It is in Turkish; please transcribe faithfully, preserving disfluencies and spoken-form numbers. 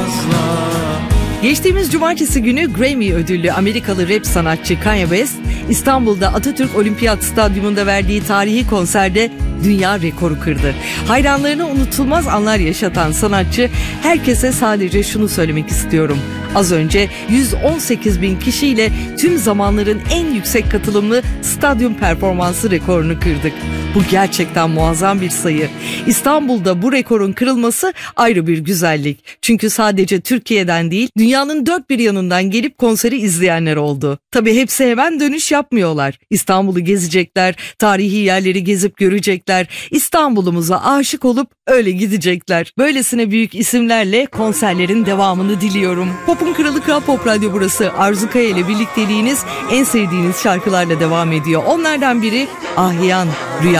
fazla. Geçtiğimiz cumartesi günü Grammy ödüllü Amerikalı rap sanatçı Kanye West, İstanbul'da Atatürk Olimpiyat Stadyumunda verdiği tarihi konserde dünya rekoru kırdı. Hayranlarına unutulmaz anlar yaşatan sanatçı, herkese sadece şunu söylemek istiyorum: az önce yüz on sekiz bin kişiyle tüm zamanların en yüksek katılımlı stadyum performansı rekorunu kırdık. Bu gerçekten muazzam bir sayı. İstanbul'da bu rekorun kırılması ayrı bir güzellik. Çünkü sadece Türkiye'den değil, dünyanın dört bir yanından gelip konseri izleyenler oldu. Tabii hepsi hemen dönüş yapmıyorlar. İstanbul'u gezecekler, tarihi yerleri gezip görecekler. İstanbul'umuza aşık olup öyle gidecekler. Böylesine büyük isimlerle konserlerin devamını diliyorum. Pop'un Kralı Kral Pop Radyo burası. Arzu Kaya ile birlikteliğiniz en sevdiğiniz şarkılarla devam ediyor. Onlardan biri Ahyan Rüya.